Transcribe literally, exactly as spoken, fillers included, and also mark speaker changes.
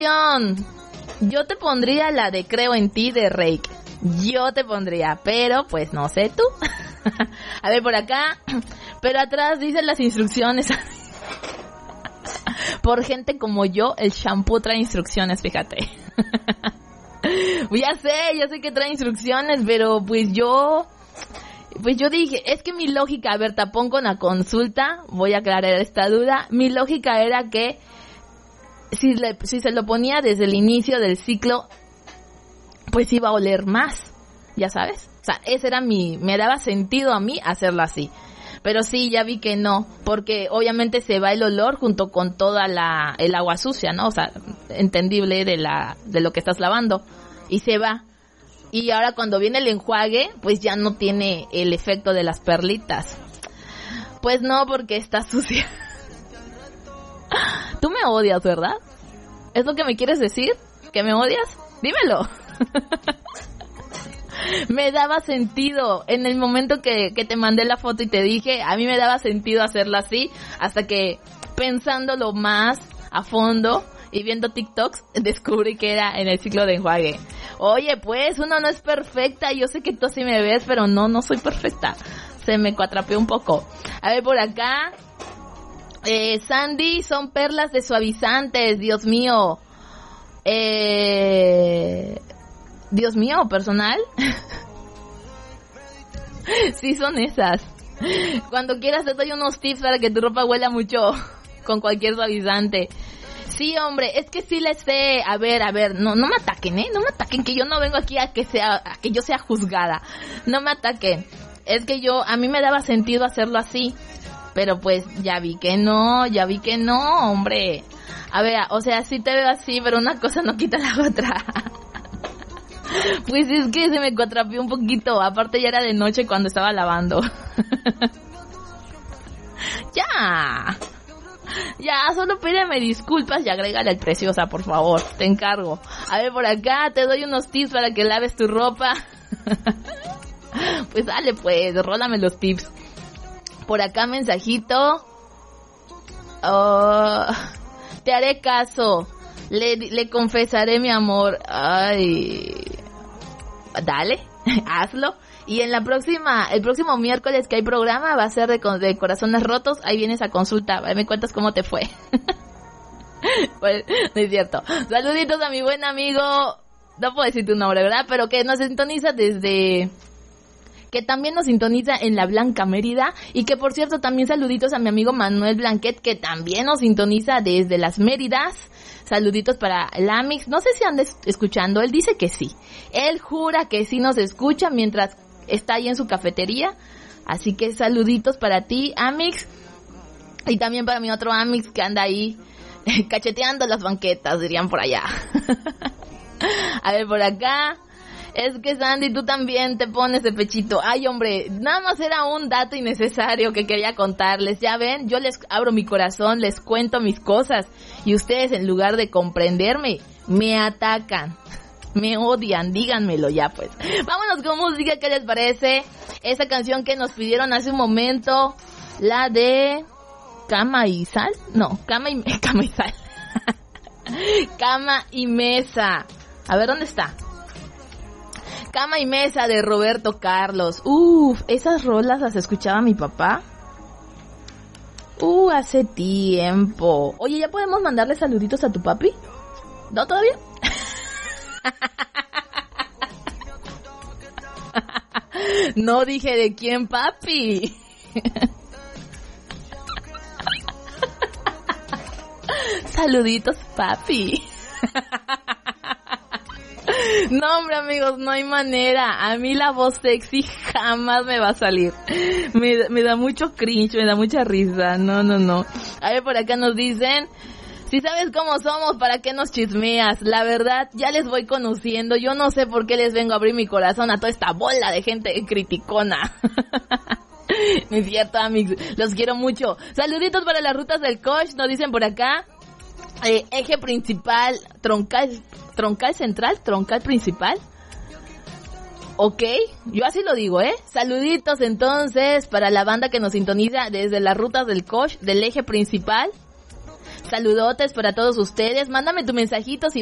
Speaker 1: Yo te pondría la de Creo en ti de Reik. Yo te pondría, pero pues no sé tú. A ver, por acá. Pero atrás dicen las instrucciones. Por gente como yo, el shampoo trae instrucciones, fíjate. Ya sé, ya sé que trae instrucciones, pero pues yo... Pues yo dije, es que mi lógica, a ver, te pongo una consulta, voy a aclarar esta duda. Mi lógica era que si, le, si se lo ponía desde el inicio del ciclo, pues iba a oler más, ya sabes. O sea, ese era mi, me daba sentido a mí hacerlo así. Pero sí, ya vi que no, porque obviamente se va el olor junto con toda la, el agua sucia, ¿no? O sea, entendible de la, de lo que estás lavando. Y se va. Y ahora cuando viene el enjuague, pues ya no tiene el efecto de las perlitas. Pues no, porque está sucia. Tú me odias, ¿verdad? ¿Es lo que me quieres decir? ¿Que me odias? Dímelo. Me daba sentido en el momento que, que te mandé la foto y te dije, a mí me daba sentido hacerlo así, hasta que pensándolo más a fondo y viendo TikToks, descubrí que era en el ciclo de enjuague. Oye, pues, uno no es perfecta, yo sé que tú sí me ves, pero no, no soy perfecta. Se me cuatrapeó un poco. A ver, por acá, eh, Sandy, son perlas de suavizantes, Dios mío. Eh... Dios mío, personal. Sí, son esas. Cuando quieras te doy unos tips para que tu ropa huela mucho con cualquier suavizante. Sí, hombre, es que sí le sé. A ver, a ver, no, no me ataquen, ¿eh? No me ataquen, que yo no vengo aquí a que sea, a que yo sea juzgada. No me ataquen. Es que yo, a mí me daba sentido hacerlo así. Pero pues ya vi que no, ya vi que no, hombre. A ver, o sea, sí te veo así, pero una cosa no quita la otra. Pues es que se me cuatrapió un poquito. Aparte ya era de noche cuando estaba lavando. Ya. Ya, solo pídeme disculpas y agrégale el Preciosa, por favor. Te encargo. A ver, por acá te doy unos tips para que laves tu ropa. Pues dale, pues, rólame los tips. Por acá mensajito. Oh, te haré caso. Le, le confesaré mi amor. Ay... Dale, hazlo. Y en la próxima, el próximo miércoles que hay programa va a ser de, de corazones rotos. Ahí vienes a consulta, me cuentas cómo te fue. Pues, no es cierto. Saluditos a mi buen amigo, no puedo decir tu nombre, ¿verdad? Pero que nos sintoniza desde... que también nos sintoniza en la Blanca Mérida, y que por cierto también saluditos a mi amigo Manuel Blanquet, que también nos sintoniza desde las Méridas. Saluditos para el Amix, no sé si andes escuchando, él dice que sí, él jura que sí nos escucha mientras está ahí en su cafetería, así que saluditos para ti, Amix, y también para mi otro Amix que anda ahí cacheteando las banquetas, dirían por allá. A ver, por acá... Es que Sandy, tú también te pones de pechito. Ay, hombre, nada más era un dato innecesario que quería contarles. Ya ven, yo les abro mi corazón, les cuento mis cosas. Y ustedes, en lugar de comprenderme, me atacan. Me odian, díganmelo ya, pues. Vámonos con música, ¿qué les parece? Esa canción que nos pidieron hace un momento, la de... ¿Cama y sal? No, cama y... Cama y sal. Cama y mesa. A ver, ¿dónde está? Cama y mesa de Roberto Carlos. Uf, esas rolas las escuchaba mi papá. Uh, hace tiempo. Oye, ¿ya podemos mandarle saluditos a tu papi? ¿No todavía? No dije de quién, papi. Saluditos, papi. No, hombre, amigos, no hay manera. A mí la voz sexy jamás me va a salir. Me, me da mucho cringe, me da mucha risa. No, no, no. A ver, por acá nos dicen... Si sabes cómo somos, ¿para qué nos chismeas? La verdad, ya les voy conociendo. Yo no sé por qué les vengo a abrir mi corazón a toda esta bola de gente criticona. No es cierto, amigos. Los quiero mucho. Saluditos para las rutas del coach, nos dicen por acá. Eh, eje principal, troncal, troncal central, troncal principal. Ok, yo así lo digo, ¿eh? Saluditos entonces para la banda que nos sintoniza desde las rutas del coach, del eje principal. Saludotes para todos ustedes. Mándame tu mensajito si